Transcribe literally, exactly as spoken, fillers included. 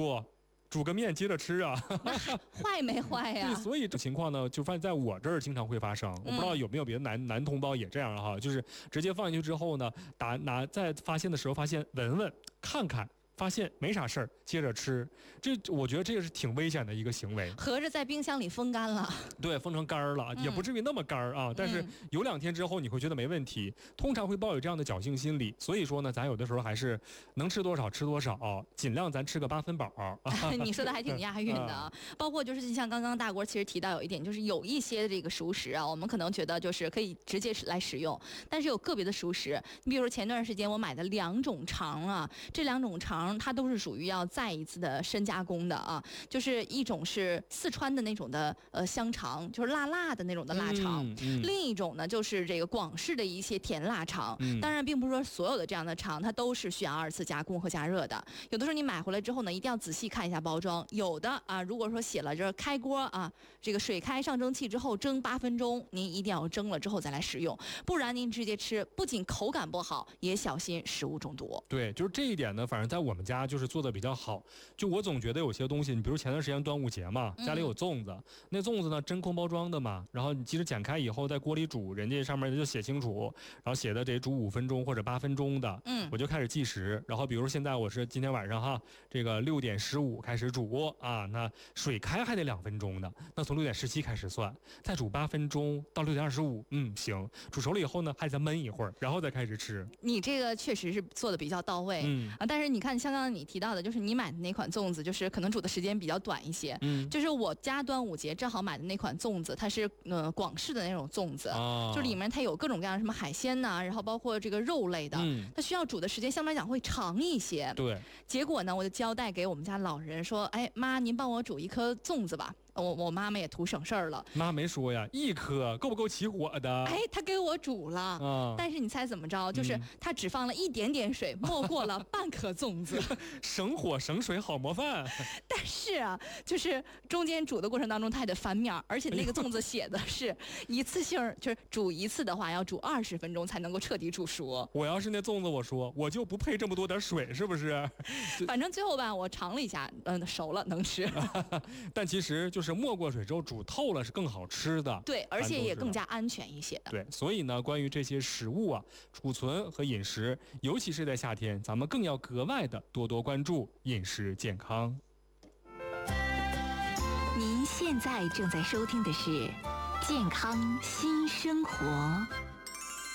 不。煮个面接着吃啊， 坏没坏呀、啊？ 对，所以这情况呢，就发现在我这儿经常会发生。我不知道有没有别的男、嗯、男同胞也这样哈，就是直接放进去之后呢，打拿在发现的时候发现闻闻看看。发现没啥事儿，接着吃，这我觉得这个是挺危险的一个行为。 合着在冰箱里风干了， 对，风成干儿了、嗯，也不至于那么干儿啊。但是有两天之后，你会觉得没问题，通常会抱有这样的侥幸心理。所以说呢，咱有的时候还是能吃多少吃多少，尽量咱吃个八分饱。 你说的还挺押韵的啊。包括就是像刚刚大国其实提到有一点，就是有一些这个熟食啊，我们可能觉得就是可以直接来食用，但是有个别的熟食，你比如说前段时间我买的两种肠啊，这两种肠。它都是属于要再一次的深加工的啊，就是一种是四川的那种的呃香肠，就是辣辣的那种的腊肠、嗯嗯，另一种呢就是这个广式的一些甜腊肠、嗯。当然，并不是说所有的这样的肠它都是需要二次加工和加热的。有的时候你买回来之后呢，一定要仔细看一下包装。有的啊，如果说写了这开锅啊，这个水开上蒸汽之后蒸八分钟，您一定要蒸了之后再来食用，不然您直接吃，不仅口感不好，也小心食物中毒。 对，就是这一点呢，反正在我们家就是做的比较好。就我总觉得有些东西，你比如前段时间端午节嘛，家里有粽子，嗯、那粽子呢真空包装的嘛，然后你即使剪开以后在锅里煮，人家上面就写清楚，然后写的得煮五分钟或者八分钟的，嗯，我就开始计时。然后比如现在我是今天晚上哈，这个六点十五开始煮啊，那水开还得两分钟呢，那从六点十七开始算，再煮八分钟到六点二十五，嗯，行，煮熟了以后呢，还得再焖一会儿，然后再开始吃。 你这个确实是做的比较到位，嗯啊，但是你看像刚刚你提到的，就是你买的那款粽子，就是可能煮的时间比较短一些。嗯，就是我家端午节正好买的那款粽子，它是呃广式的那种粽子，哦、就里面它有各种各样什么海鲜呐、啊，然后包括这个肉类的，嗯，它需要煮的时间相对来讲会长一些。 对， 结果呢，我就交代给我们家老人说，哎妈，您帮我煮一颗粽子吧。我我妈妈也图省事儿了， 妈没说呀，一颗够不够起火的？ 哎，她给我煮了，嗯、但是你猜怎么着？就是她只放了一点点水，没过了半颗粽子， 省火省水好模范。 但是啊，就是中间煮的过程当中，它还得翻面，而且那个粽子写的是一次性，就是煮一次的话要煮二十分钟才能够彻底煮熟。 我要是那粽子，我说我就不配这么多点水，是不是？ 反正最后吧，我尝了一下，嗯，熟了，能吃。 但其实就。就是没过水之后煮透了是更好吃的， 对，而且也更加安全一些的。 对，所以呢，关于这些食物啊，储存和饮食，尤其是在夏天，咱们更要格外的多多关注饮食健康。 您现在正在收听的是《健康新生活》。